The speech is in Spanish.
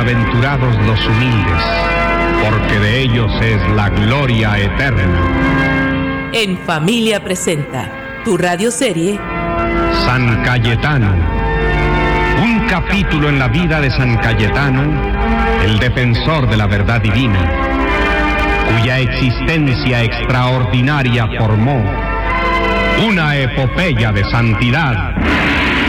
Bienaventurados los humildes, porque de ellos es la gloria eterna. En Familia presenta tu radioserie San Cayetano. Un capítulo en la vida de San Cayetano, el defensor de la verdad divina, cuya existencia extraordinaria formó una epopeya de santidad.